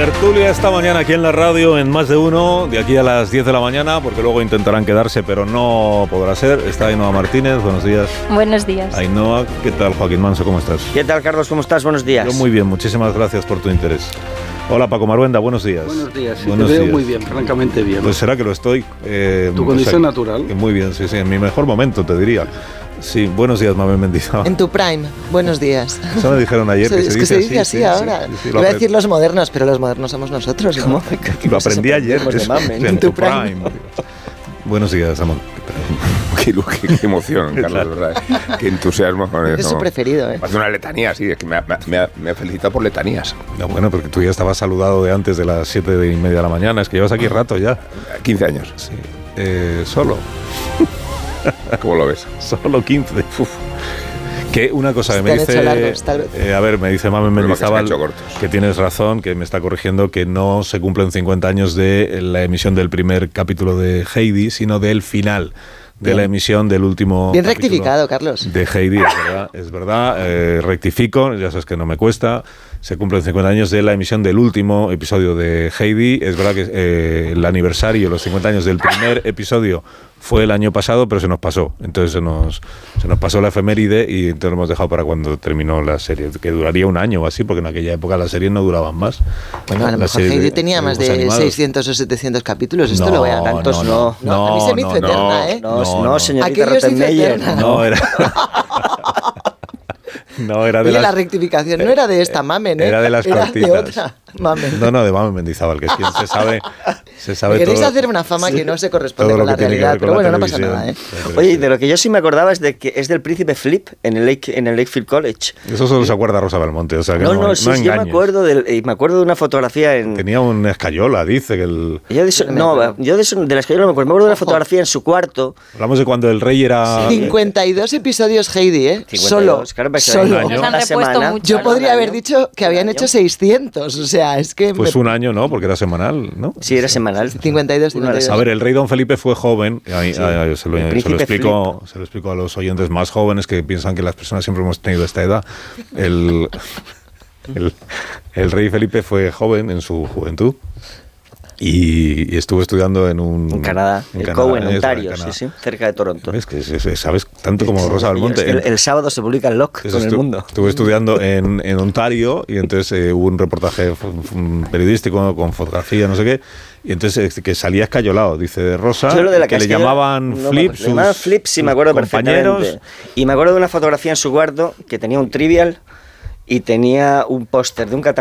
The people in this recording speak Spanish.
Tertulia esta mañana aquí en la radio en Más de Uno, de aquí a las 10 de la mañana, porque luego intentarán quedarse, pero no podrá ser. Está Ainhoa Martínez, buenos días. Buenos días. Ainhoa, ¿qué tal? Joaquín Manso, ¿cómo estás? ¿Qué tal, Carlos? ¿Cómo estás? Buenos días. Yo muy bien, muchísimas gracias por tu interés. Hola, Paco Maruenda, buenos días. Buenos días, sí, buenos te veo días. Muy bien, francamente bien. Pues será que lo estoy. Tu condición natural. Muy bien, sí, en mi mejor momento, te diría. Sí, buenos días, Mabel Mendizábal. En tu prime, buenos días. Eso me dijeron ayer. Es que se dice así ahora. Sí, Iba a decir los modernos, pero los modernos somos nosotros, ¿no? Lo aprendí ayer. En tu prime. Buenos días, amor. Qué emoción, Carlos, de verdad. Qué entusiasmo con eso. Es su preferido, ¿eh? Hace una letanía, sí, es que me ha felicitado por letanías. No, bueno, porque tú ya estabas saludado de antes de las 7:30 de la mañana, es que llevas aquí rato ya. 15 años. Sí. Solo. ¿Cómo lo ves? Solo 15. Uf. Que una cosa que me dice, largos, tal vez. me dice Mabel Mendizábal que tienes razón, que me está corrigiendo que no se cumplen 50 años de la emisión del primer capítulo de Heidi, sino del final de la emisión del último. Bien rectificado, Carlos. De Heidi, es verdad, rectifico, ya sabes que no me cuesta. Se cumplen 50 años de la emisión del último episodio de Heidi. Es verdad que el aniversario, los 50 años del primer episodio fue el año pasado, pero se nos pasó. Entonces se nos pasó la efeméride y entonces lo hemos dejado para cuando terminó la serie, que duraría un año o así, porque en aquella época las series no duraban más. Bueno, a lo mejor Heidi tenía más de animados. 600 o 700 capítulos. Esto lo voy a tantos. No. A mí se me hizo eterna, ¿eh? No, señorita Aquello se hizo Rottenmeier. eterna. No, era... No, era de Oye, las... la rectificación no era de esta Mamen, ¿eh? Era de las cortitas. De otra Mamen. No, de Mabel Mendizábal, que es quien se sabe Queréis todo. hacer una fama que no se corresponde todo con lo la que tiene que realidad, ver con pero la bueno, no pasa televisión. nada, ¿eh? Oye, de lo que yo sí me acordaba es del príncipe Flip en el Lakefield College. Eso solo se acuerda Rosa Belmonte, o sea que no Sí, yo me acuerdo de una fotografía en... Tenía una escayola, dice que el... Yo de la escayola no me acuerdo. Me acuerdo de una fotografía en su cuarto. Hablamos de cuando el rey era... 52 episodios Heidi, ¿eh? 52, claro, Solo. Un año. Se han repuesto mucho. Yo podría haber dicho que habían hecho 600, o sea, es que... Pues un año, ¿no? Porque era semanal, ¿no? Sí, era semanal. 52. A ver, el rey Don Felipe fue joven, se lo explico a los oyentes más jóvenes que piensan que las personas siempre hemos tenido esta edad. El rey Felipe fue joven en su juventud y estuvo estudiando en Canadá, en Ontario, sí, cerca de Toronto. Es que sabes tanto como Rosa Belmonte. El sábado se publica en Locke con El Mundo. Estuve estudiando en Ontario y entonces hubo un reportaje periodístico con fotografía, no sé qué, y entonces que salía escayolado, dice de Rosa, que le llamaban Flip, le llamaban Flip, sí, me acuerdo perfectamente. Y me acuerdo de una fotografía en su cuarto que tenía un Trivial y tenía un póster de un